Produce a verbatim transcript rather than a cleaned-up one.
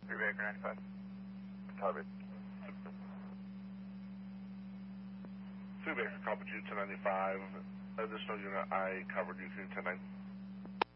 three Baker ninety-five. Target. three Baker, Copy two ten ninety-five. Additional unit I covered, you can ten nine.